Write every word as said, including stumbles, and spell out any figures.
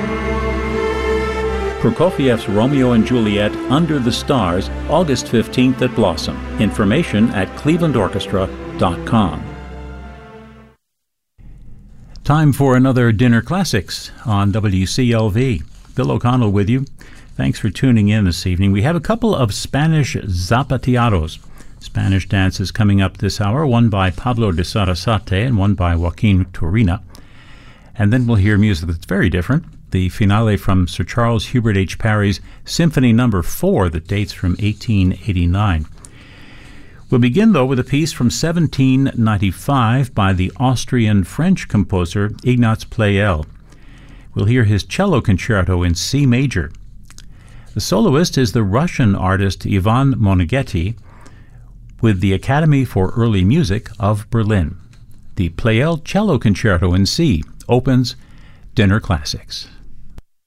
Prokofiev's Romeo and Juliet, Under the Stars, August fifteenth at Blossom. Information at cleveland orchestra dot com. Time for another Dinner Classics on W C L V. Bill O'Connell with you. Thanks for tuning in this evening. We have a couple of Spanish zapateados, Spanish dances coming up this hour, one by Pablo de Sarasate and one by Joaquin Turina. And then we'll hear music that's very different. The finale from Sir Charles Hubert H. Parry's Symphony Number four that dates from eighteen eighty-nine. We'll begin, though, with a piece from seventeen ninety-five by the Austrian-French composer Ignaz Pleyel. We'll hear his cello concerto in C major. The soloist is the Russian artist Ivan Moneghetti with the Academy for Early Music of Berlin. The Pleyel cello concerto in C opens Dinner Classics.